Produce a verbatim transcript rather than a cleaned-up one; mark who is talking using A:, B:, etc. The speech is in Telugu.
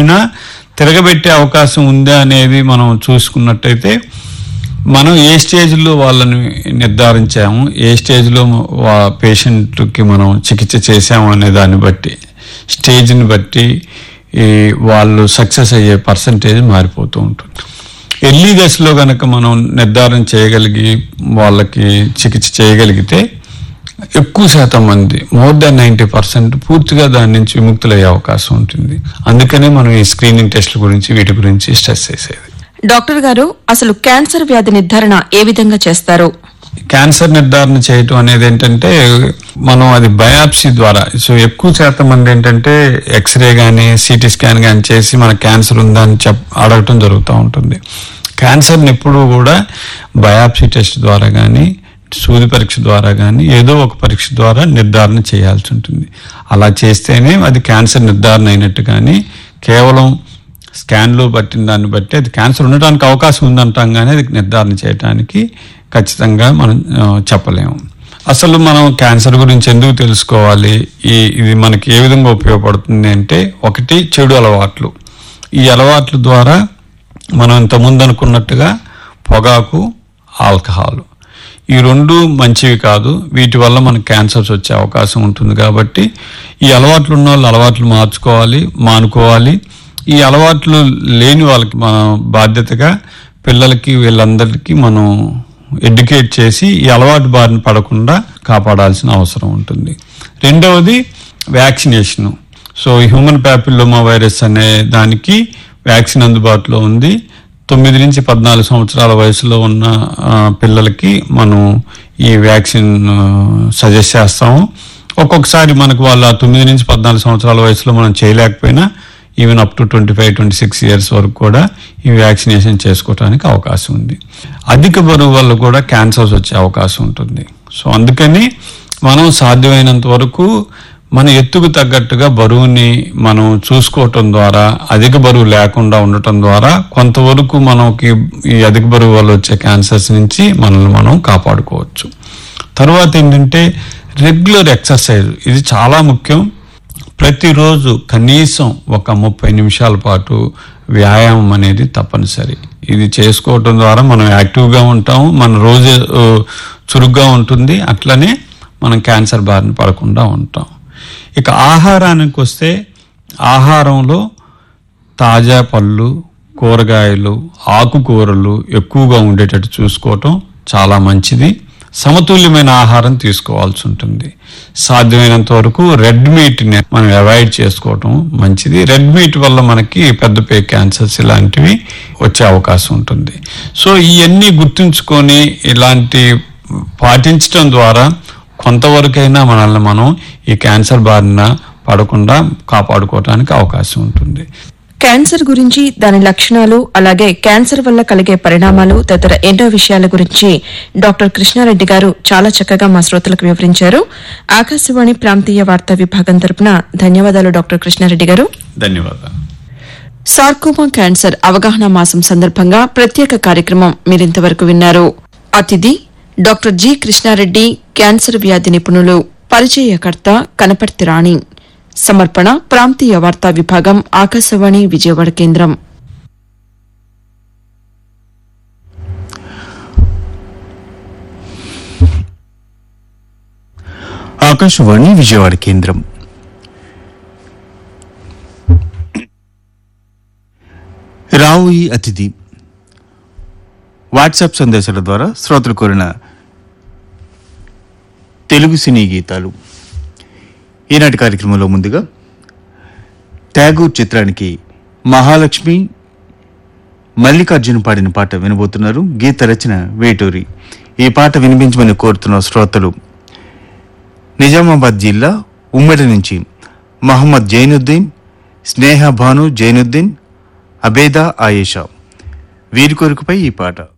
A: తిరగకపోయినా తిరగబెట్టే అవకాశం ఉందా అనేది మనం చూసుకున్నట్టయితే మనం ఏ స్టేజ్లో వాళ్ళని నిర్ధారించాము, ఏ స్టేజ్లో పేషెంట్కి మనం చికిత్స చేసాము అనే దాన్ని బట్టి, స్టేజ్ని బట్టి ఈ వాళ్ళు సక్సెస్ అయ్యే పర్సంటేజ్ మారిపోతూ ఉంటుంది. ఎర్లీ దశలో కనుక మనం నిర్ధారణ చేయగలిగి వాళ్ళకి చికిత్స చేయగలిగితే ఎక్కువ శాతం మంది, మోర్ దాన్ నైంటీ పర్సెంట్ పూర్తిగా దాని నుంచి విముక్తులయ్యే అవకాశం ఉంటుంది. అందుకనే మనం ఈ స్క్రీనింగ్ టెస్ట్ల గురించి వీటి గురించి స్ట్రెస్ చేసేది.
B: డాక్టర్ గారు, అసలు క్యాన్సర్ వ్యాధి నిర్ధారణ ఏ విధంగా చేస్తారు?
A: క్యాన్సర్ నిర్ధారణ చేయటం అనేది ఏంటంటే మనం అది బయాప్సీ ద్వారా, సో ఎక్కువ శాతం మంది ఏంటంటే ఎక్స్రే కానీ సిటీ స్కాన్ కానీ చేసి మన క్యాన్సర్ ఉందా అని చెప్ అడగటం జరుగుతూ ఉంటుంది. క్యాన్సర్ని ఎప్పుడు కూడా బయాప్సీ టెస్ట్ ద్వారా కానీ సూది పరీక్ష ద్వారా కానీ ఏదో ఒక పరీక్ష ద్వారా నిర్ధారణ చేయాల్సి ఉంటుంది. అలా చేస్తేనే అది క్యాన్సర్ నిర్ధారణ అయినట్టు. కానీ కేవలం స్కాన్లో పట్టిన దాన్ని బట్టి అది క్యాన్సర్ ఉండటానికి అవకాశం ఉందంటాం, కానీ అది నిర్ధారణ చేయడానికి ఖచ్చితంగా మనం చెప్పలేము. అసలు మనం క్యాన్సర్ గురించి ఎందుకు తెలుసుకోవాలి, ఈ ఇది మనకి ఏ విధంగా ఉపయోగపడుతుంది అంటే, ఒకటి చెడు అలవాట్లు. ఈ అలవాట్ల ద్వారా మనం ఇంతకుముందు అనుకున్నట్టుగా పొగాకు, ఆల్కహాల్, ఈ రెండు మంచివి కాదు. వీటి వల్ల మనకు క్యాన్సర్స్ వచ్చే అవకాశం ఉంటుంది. కాబట్టి ఈ అలవాట్లు ఉన్న వాళ్ళు అలవాట్లు మార్చుకోవాలి, మానుకోవాలి. ఈ అలవాట్లు లేని వాళ్ళకి మన బాధ్యతగా పిల్లలకి వీళ్ళందరికీ మనం ఎడ్యుకేట్ చేసి ఈ అలవాటు బారిన పడకుండా కాపాడాల్సిన అవసరం ఉంటుంది. రెండవది vaccination. So human papilloma virus అనే దానికి వ్యాక్సిన్ అందుబాటులో ఉంది. తొమ్మిది నుంచి పద్నాలుగు సంవత్సరాల వయసులో ఉన్న పిల్లలకి మనం ఈ వ్యాక్సిన్ సజెస్ట్ చేస్తాము. ఒక్కొక్కసారి మనకు వాళ్ళ తొమ్మిది నుంచి పద్నాలుగు సంవత్సరాల వయసులో మనం చేయలేకపోయినా even up to twenty five twenty six years వరకు కూడా ఈ వ్యాక్సినేషన్ చేసుకోవడానికి అవకాశం ఉంది. అధిక బరువు వల్ల కూడా క్యాన్సర్స్ వచ్చే అవకాశం ఉంటుంది. సో అందుకని మనం సాధ్యమైనంత వరకు మన ఎత్తుకు తగ్గట్టుగా బరువుని మనం చూసుకోవటం ద్వారా, అధిక బరువు లేకుండా ఉండటం ద్వారా కొంతవరకు మనకి ఈ అధిక బరువు వల్ల వచ్చే క్యాన్సర్స్ నుంచి మనల్ని మనం కాపాడుకోవచ్చు. తర్వాత ఏంటంటే రెగ్యులర్ ఎక్సర్సైజ్, ఇది చాలా ముఖ్యం. ప్రతిరోజు కనీసం ఒక ముప్పై నిమిషాల పాటు వ్యాయామం అనేది తప్పనిసరి. ఇది చేసుకోవటం ద్వారా మనం యాక్టివ్గా ఉంటాము, మన రోజు చురుగ్గా ఉంటుంది, అట్లనే మనం క్యాన్సర్ బారిన పడకుండా ఉంటాం. ఇక ఆహారానికి వస్తే, ఆహారంలో తాజా పళ్ళు, కూరగాయలు, ఆకుకూరలు ఎక్కువగా ఉండేటట్టు చూసుకోవటం చాలా మంచిది. సమతుల్యమైన ఆహారం తీసుకోవాల్సి ఉంటుంది. సాధ్యమైనంత వరకు రెడ్ మీట్ని మనం అవాయిడ్ చేసుకోవటం మంచిది. రెడ్ మీట్ వల్ల మనకి పెద్ద పే క్యాన్సర్స్ ఇలాంటివి వచ్చే అవకాశం ఉంటుంది. సో ఇవన్నీ గుర్తుంచుకొని ఇలాంటి పాటించడం ద్వారా కొంతవరకైనా మనల్ని మనం ఈ క్యాన్సర్ బారిన పడకుండా కాపాడుకోవడానికి అవకాశం ఉంటుంది.
B: క్యాన్సర్ గురించి, దాని లక్షణాలు, అలాగే క్యాన్సర్ వల్ల కలిగే పరిణామాలు తదితర ఎన్నో విషయాల గురించి డాక్టర్ కృష్ణారెడ్డి గారు చాలా చక్కగా మా శ్రోతలకు వివరించారు. ఆకాశవాణి ప్రాంతీయ వార్తా విభాగం తరపున ధన్యవాదాలు డాక్టర్ కృష్ణారెడ్డి గారు.
A: ధన్యవాదాలు.
B: సార్కోమా క్యాన్సర్ అవగాహన మాసం సందర్భంగా ప్రత్యేక కార్యక్రమం మీరింతవరకు విన్నారు. అతిథి డాక్టర్ జి కృష్ణారెడ్డి, క్యాన్సర్ వ్యాధి నిపుణులు. పరిచయకర్త కనపర్తి రాణి. సమర్పణ ప్రాంతీయ వార్తా విభాగం, ఆకాశవాణి విజయవాడ కేంద్రం.
C: ఆకాశవాణి విజయవాడ కేంద్రం. రావు ఈ అతిథి వాట్సాప్ సందేశాల ద్వారా శ్రోతలు కోరిన తెలుగు సినీ గీతాలు. ఈనాటి కార్యక్రమంలో ముందుగా ట్యాగూర్ చిత్రానికి మహాలక్ష్మి, మల్లికార్జున పాడిన పాట వినబోతున్నారు. గీత రచన వేటూరి. ఈ పాట వినిపించమని కోరుతున్న శ్రోతలు నిజామాబాద్ జిల్లా ఉమ్మడి నుంచి మహమ్మద్ జైనుద్దీన్, స్నేహ భాను జైనుద్దీన్, అబేదా ఆయేషా. వీరి కోరికపై ఈ పాట.